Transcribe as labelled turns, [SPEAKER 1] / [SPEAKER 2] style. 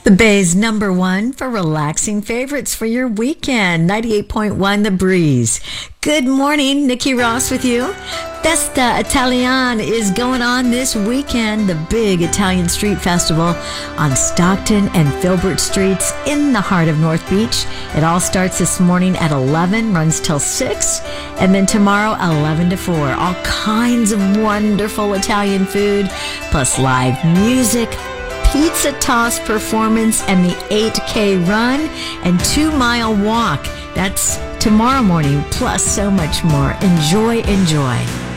[SPEAKER 1] The Bay's number one for relaxing favorites for your weekend. 98.1 The Breeze. Good morning, Nikki Ross with you. Festa Italiana is going on this weekend, the big Italian street festival on Stockton and Filbert Streets in the heart of North Beach. It all starts this morning at 11, runs till 6, and then tomorrow 11 to 4. All kinds of wonderful Italian food, plus live music, pizza toss performance, and the 8K run and 2-mile walk. That's tomorrow morning, plus so much more. Enjoy.